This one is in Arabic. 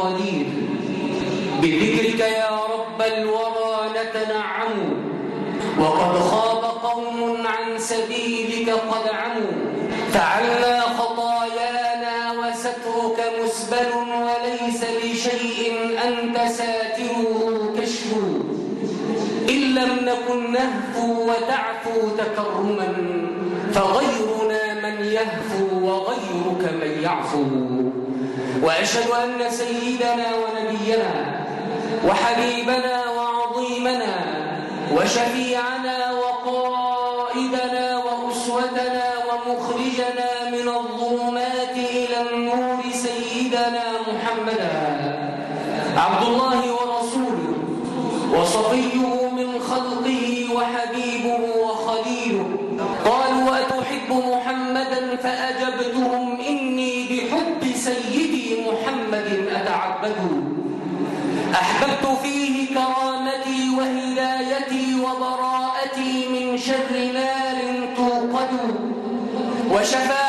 قدير. بذكرك يا رب الورى نتنعم، وقد خاب قوم عن سبيلك قد عموا. فعلنا خطايانا وسترك مسبل، وليس لشيء أنت ساتره كشف. إن لم نكن نهفو وتعفو تكرما، فغيرنا من يهفو وغيرك من يعفو. وأشهد أن سيدنا ونبينا وحبيبنا وعظيمنا وشفيعنا وقائدنا وأسوتنا ومخرجنا من الظلمات إلى النور سيدنا محمدا عبد الله ورسوله وصفيه من خلقه وحبيبه وخليله. قالوا أتحب محمدا؟ فأجبتهم إني بحب سيدي محمد أتعبد. أحببت فيه كرامتي وهدايتي وبراءتي من شر نار توقد، وشفاعتي